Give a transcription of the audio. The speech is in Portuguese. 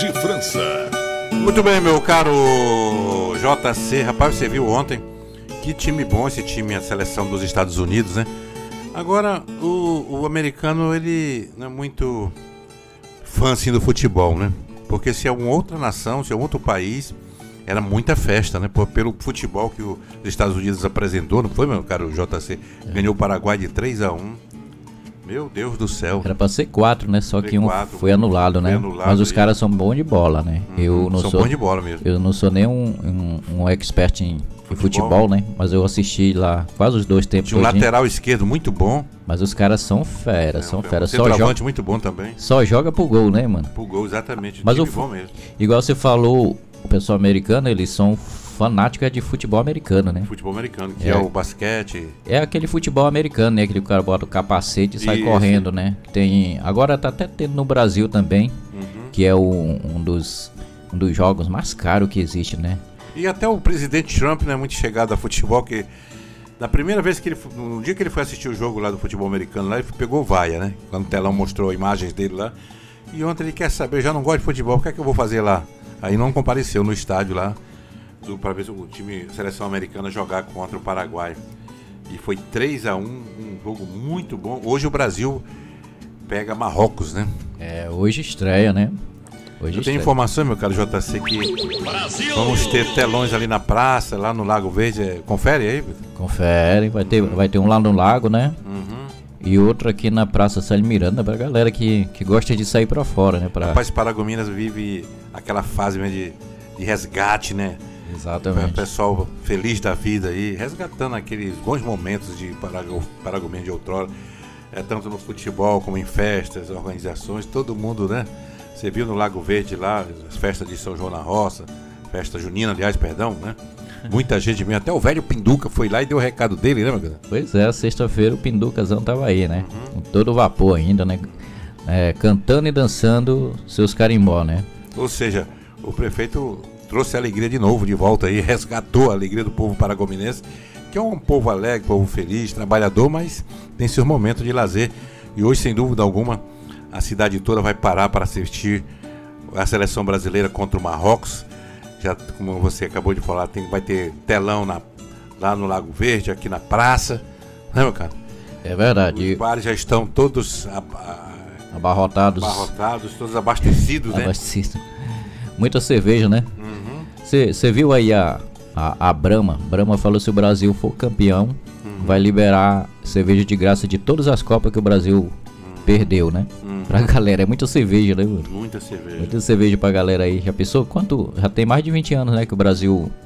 de França. Muito bem, meu caro JC. Rapaz, você viu ontem? Que time bom esse time, a seleção dos Estados Unidos, né? Agora, o americano, ele não é muito fã assim do futebol, né? Porque se é uma outra nação, se é um outro país, era muita festa, né? Pelo futebol que os Estados Unidos apresentou, não foi, meu caro JC? Ganhou o Paraguai de 3-1. Meu Deus do céu. Era pra ser 4, né? Só que um 4, foi anulado, né? Anulado, mas os caras são bons de bola, né? Eu não são sou bons de bola mesmo. Eu não sou nem um expert em futebol, né? Mas eu assisti lá quase os 2 tempos. Tinha um lateral esquerdo muito bom. Mas os caras são fera, são fera. Só joga muito bom também. Só joga pro gol, né, mano? Pro gol, exatamente. Mas time bom mesmo. Igual você falou, o pessoal americano, eles são fanáticos de futebol americano, né? Futebol americano, que é o basquete. É aquele futebol americano, né? Aquele cara bota o capacete e sai correndo, né? Tem, agora tá até tendo no Brasil também, que é um dos jogos mais caros que existe, né? E até o presidente Trump não é muito chegado a futebol, que na primeira vez que no dia que ele foi assistir o jogo lá do futebol americano, lá ele pegou vaia, né? Quando o telão mostrou imagens dele lá. E ontem ele quer saber, já não gosto de futebol, o que é que eu vou fazer lá? Aí não compareceu no estádio lá, para ver o time, a seleção americana jogar contra o Paraguai. E foi 3-1, um jogo muito bom. Hoje o Brasil pega Marrocos, né? É, hoje estreia, né? Eu tenho informação, meu caro JC, que vamos ter telões ali na praça, lá no Lago Verde. Confere aí, Vitor? Confere, vai ter um lá no lago, né? E outro aqui na Praça Célio Miranda, pra galera que gosta de sair pra fora, né? Rapaz, Paragominas vive aquela fase mesmo de resgate, né? Exatamente. O pessoal feliz da vida aí, resgatando aqueles bons momentos de Paragominas de outrora. Tanto no futebol como em festas, organizações, todo mundo, né? Você viu no Lago Verde lá, as festas de São João na Roça, festa junina, aliás, perdão, né? Muita gente mesmo, até o velho Pinduca foi lá e deu o recado dele, né, meu cara? Pois é, sexta-feira o Pinducazão tava aí, né? Com todo vapor ainda, né? Cantando e dançando seus carimbó, né? Ou seja, o prefeito trouxe a alegria de novo, de volta aí, resgatou a alegria do povo paragominense, que é um povo alegre, povo feliz, trabalhador, mas tem seus momentos de lazer. E hoje, sem dúvida alguma, a cidade toda vai parar para assistir a seleção brasileira contra o Marrocos. Já, como você acabou de falar, vai ter telão lá no Lago Verde, aqui na praça, né, meu cara? É verdade. Os bares já estão todos abarrotados, todos abastecidos, né? Abastecidos. Muita cerveja, né? Você viu aí a Brahma? Brahma falou: se o Brasil for campeão, vai liberar cerveja de graça de todas as Copas que o Brasil perdeu, né? Pra galera, é muita cerveja, né, mano? Muita cerveja. Muita cerveja pra galera aí. Já pensou quanto? Já tem mais de 20 anos, né, que o Brasil